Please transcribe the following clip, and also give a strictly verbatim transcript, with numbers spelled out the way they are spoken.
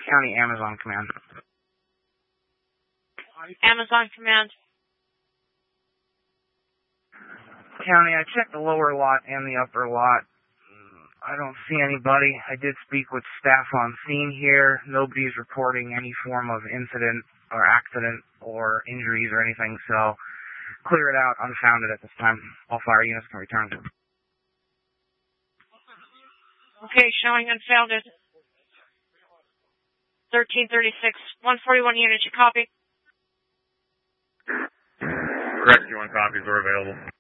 County Amazon Command. Amazon Command. County, I checked the lower lot and the upper lot. I don't see anybody. I did speak with staff on scene here. Nobody's reporting any form of incident or accident or injuries or anything, so clear it out, unfounded at this time. All fire units can return. Okay, showing unfounded. thirteen thirty-six, one forty-one units, you copy? Correct, you want copies are available.